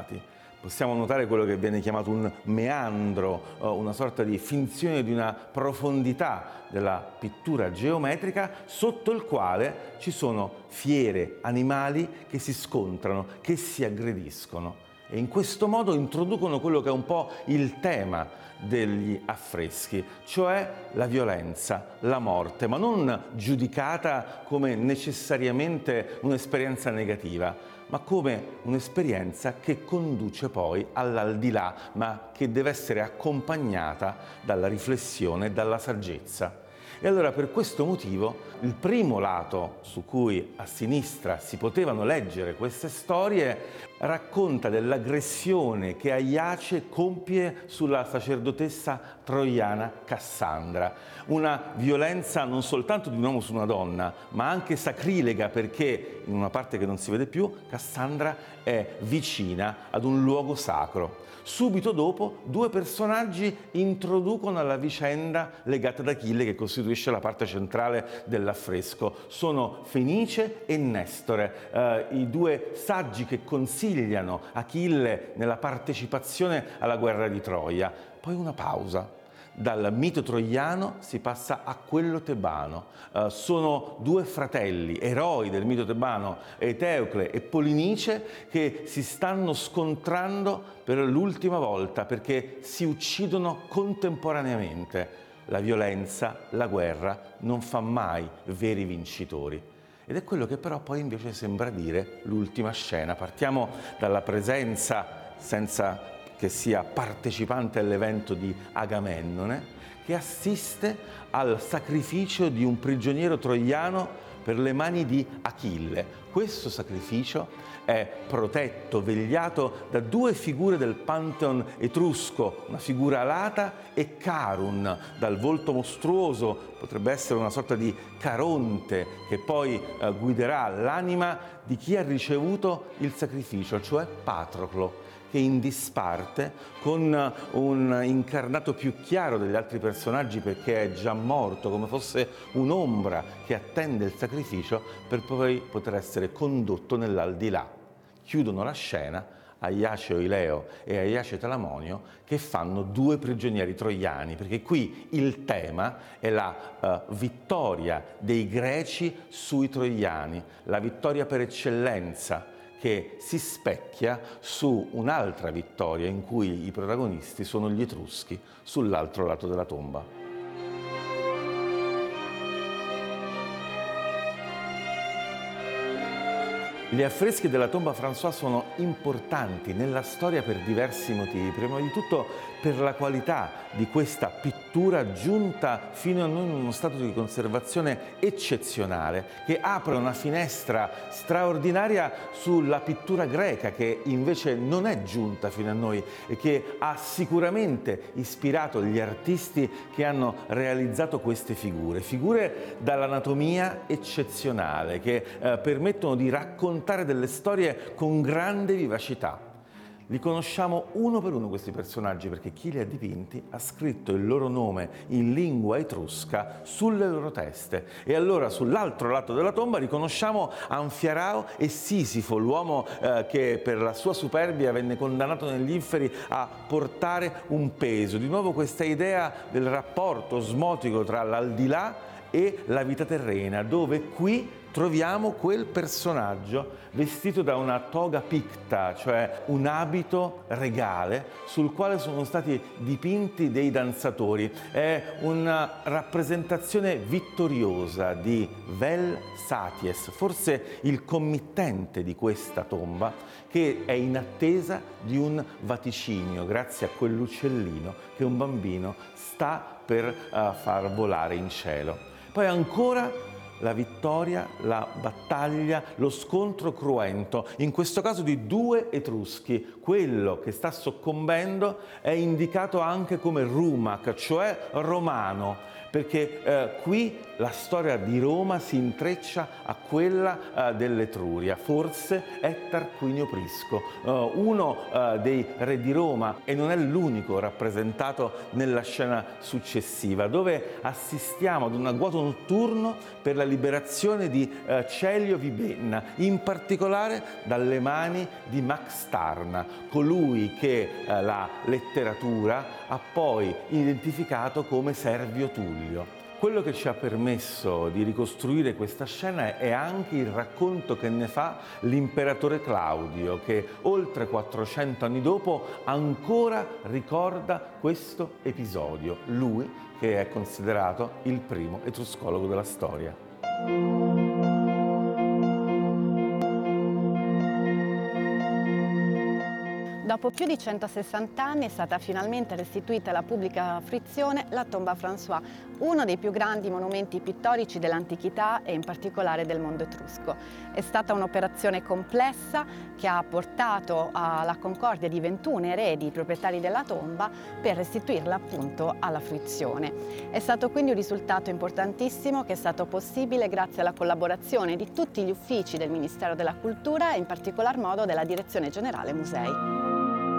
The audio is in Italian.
lati. Possiamo notare quello che viene chiamato un meandro, una sorta di finzione di una profondità della pittura geometrica sotto il quale ci sono fiere, animali che si scontrano, che si aggrediscono. E in questo modo introducono quello che è un po' il tema degli affreschi, cioè la violenza, la morte, ma non giudicata come necessariamente un'esperienza negativa, ma come un'esperienza che conduce poi all'aldilà, ma che deve essere accompagnata dalla riflessione e dalla saggezza. E allora per questo motivo il primo lato su cui a sinistra si potevano leggere queste storie racconta dell'aggressione che Aiace compie sulla sacerdotessa troiana Cassandra. Una violenza non soltanto di un uomo su una donna, ma anche sacrilega, perché in una parte che non si vede più, Cassandra è vicina ad un luogo sacro. Subito dopo, due personaggi introducono la vicenda legata ad Achille, che costituisce la parte centrale dell'affresco. Sono Fenice e Nestore, i due saggi che consigliano Achille nella partecipazione alla guerra di Troia. Poi una pausa. Dal mito troiano si passa a quello tebano. Sono due fratelli, eroi del mito tebano, Eteocle e Polinice, che si stanno scontrando per l'ultima volta perché si uccidono contemporaneamente. La violenza, la guerra non fa mai veri vincitori. Ed è quello che però poi invece sembra dire l'ultima scena. Partiamo dalla presenza, senza che sia partecipante all'evento, di Agamennone, che assiste al sacrificio di un prigioniero troiano per le mani di Achille. Questo sacrificio è protetto, vegliato da due figure del Pantheon etrusco, una figura alata e Carun, dal volto mostruoso, potrebbe essere una sorta di Caronte che poi guiderà l'anima di chi ha ricevuto il sacrificio, cioè Patroclo, che in disparte con un incarnato più chiaro degli altri personaggi perché è già morto, come fosse un'ombra che attende il sacrificio per poi poter essere condotto nell'aldilà. Chiudono la scena Aiace Oileo e Aiace Talamonio, che fanno due prigionieri troiani, perché qui il tema è la vittoria dei greci sui troiani, la vittoria per eccellenza, che si specchia su un'altra vittoria in cui i protagonisti sono gli Etruschi sull'altro lato della tomba. Gli affreschi della tomba François sono importanti nella storia per diversi motivi. Prima di tutto per la qualità di questa pittura giunta fino a noi in uno stato di conservazione eccezionale, che apre una finestra straordinaria sulla pittura greca, che invece non è giunta fino a noi e che ha sicuramente ispirato gli artisti che hanno realizzato queste figure dall'anatomia eccezionale, che permettono di raccontare delle storie con grande vivacità. Li conosciamo uno per uno questi personaggi perché chi li ha dipinti ha scritto il loro nome in lingua etrusca sulle loro teste. E allora sull'altro lato della tomba riconosciamo Anfiarao e Sisifo, l'uomo che per la sua superbia venne condannato negli inferi a portare un peso. Di nuovo questa idea del rapporto osmotico tra l'aldilà e la vita terrena, dove qui troviamo quel personaggio vestito da una toga picta, cioè un abito regale sul quale sono stati dipinti dei danzatori. È una rappresentazione vittoriosa di Vel Saties, forse il committente di questa tomba, che è in attesa di un vaticinio grazie a quell'uccellino che un bambino sta per far volare in cielo. Poi ancora la vittoria, la battaglia, lo scontro cruento, in questo caso di due etruschi. Quello che sta soccombendo è indicato anche come Rumac, cioè romano, perché qui la storia di Roma si intreccia a quella dell'Etruria, forse è Tarquinio Prisco, uno dei re di Roma, e non è l'unico rappresentato nella scena successiva, dove assistiamo ad un agguato notturno per la liberazione di Celio Vibenna, in particolare dalle mani di Max Starna, colui che la letteratura ha poi identificato come Servio Tullio. Quello che ci ha permesso di ricostruire questa scena è anche il racconto che ne fa l'imperatore Claudio, che oltre 400 anni dopo ancora ricorda questo episodio, lui che è considerato il primo etruscologo della storia. Dopo più di 160 anni è stata finalmente restituita alla pubblica fruizione la Tomba François, uno dei più grandi monumenti pittorici dell'antichità e in particolare del mondo etrusco. È stata un'operazione complessa che ha portato alla concordia di 21 eredi proprietari della tomba per restituirla appunto alla fruizione. È stato quindi un risultato importantissimo che è stato possibile grazie alla collaborazione di tutti gli uffici del Ministero della Cultura e in particolar modo della Direzione Generale Musei.